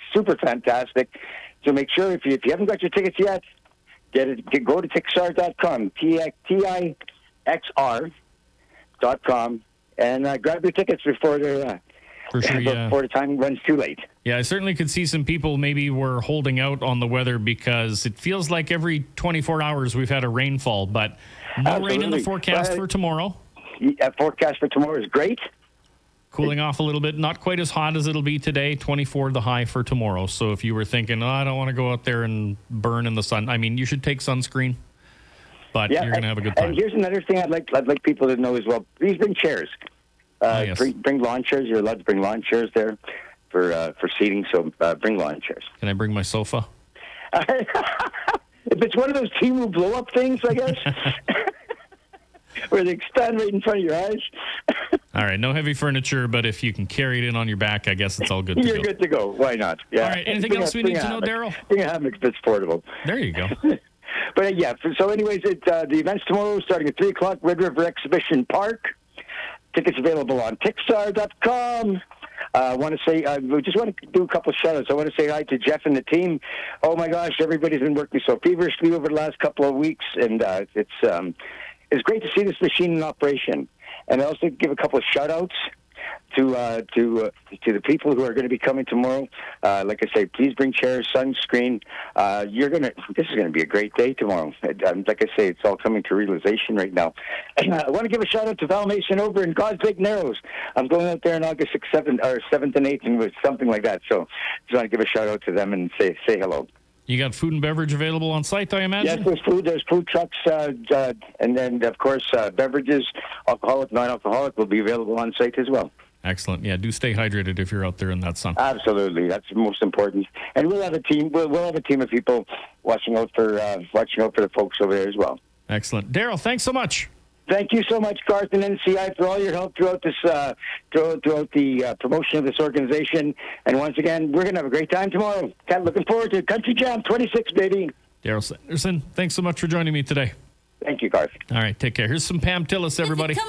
super fantastic. So make sure if you haven't got your tickets yet, go to Tixar.com, TIXR.com, and grab your tickets before For sure, yeah. before the time runs too late. Yeah, I certainly could see some people maybe were holding out on the weather because it feels like every 24 hours we've had a rainfall, but no rain in the forecast for tomorrow. Forecast for tomorrow is great. Cooling off a little bit, not quite as hot as it'll be today, 24 the high for tomorrow. So if you were thinking, I don't want to go out there and burn in the sun, I mean, you should take sunscreen, but you're going to have a good time. And here's another thing I'd like people to know as well. Please bring chairs. Yes. Bring lawn chairs. You're allowed to bring lawn chairs there for seating, so bring lawn chairs. Can I bring my sofa? If it's one of those Temu blow-up things, I guess, where they stand right in front of your eyes. All right, no heavy furniture, but if you can carry it in on your back, I guess it's all good to You're go. good to go. Why not? Yeah. All right, anything else we need to know, Daryl? Bring a hammock that's portable. There you go. But so anyways, the event's tomorrow starting at 3 o'clock, Red River Exhibition Park. Tickets available on Tixar.com. I want to say, we just want to do a couple of shout-outs. I want to say hi to Jeff and the team. Oh, my gosh, everybody's been working so feverishly over the last couple of weeks, and it's great to see this machine in operation. And I also give a couple of shout-outs to the people who are going to be coming tomorrow. Like I say, please bring chairs, sunscreen. This is going to be a great day tomorrow. Like I say, it's all coming to realization right now. And I want to give a shout out to Val Mason over in God's Lake Narrows. I'm going out there on August 6th, 7th, and 8th, and something like that. So just want to give a shout out to them and say hello. You got food and beverage available on site, I imagine? Yes, there's food trucks, and then, of course, beverages, alcoholic, non-alcoholic, will be available on site as well. Excellent. Yeah, do stay hydrated if you're out there in that sun. Absolutely, that's the most important. And we'll have a team. We'll have a team of people watching out for the folks over there as well. Excellent, Daryl. Thanks so much. Thank you so much, Garth and NCI, for all your help throughout this throughout the promotion of this organization. And once again, we're going to have a great time tomorrow. Looking forward to Country Jam 26, baby. Daryl Sanderson, thanks so much for joining me today. Thank you, Garth. All right, take care. Here's some Pam Tillis, everybody.